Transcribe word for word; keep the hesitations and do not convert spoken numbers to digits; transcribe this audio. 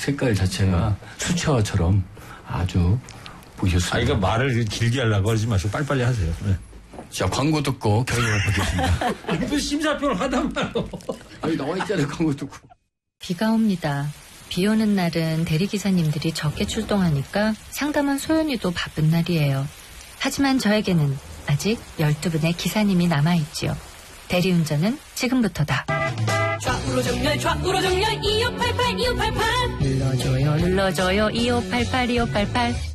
색깔 자체가 수채화처럼 아주 보기 좋습니다. 아, 이거 말을 길게 하려고 하지 마시고 빨리빨리 하세요. 네. 자, 광고 듣고 결론을 보겠습니다. 아니, 무슨 심사평을 하단 말이요. 아니, 나와 있잖아요, 광고 듣고. 비가 옵니다. 비 오는 날은 대리기사님들이 적게 출동하니까 상담원 소연이도 바쁜 날이에요. 하지만 저에게는 아직 열두 분의 기사님이 남아있지요. 대리운전은 지금부터다. 좌우로 정렬 좌우로 정렬 이오팔팔 이오팔팔 눌러줘요 눌러줘요 이오팔팔 이오팔팔